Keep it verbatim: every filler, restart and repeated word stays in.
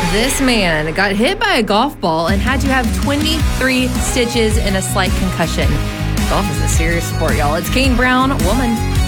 This man got hit by a golf ball and had to have twenty-three stitches and a slight concussion. Golf is a serious sport, y'all. It's Kane Brown, Woman.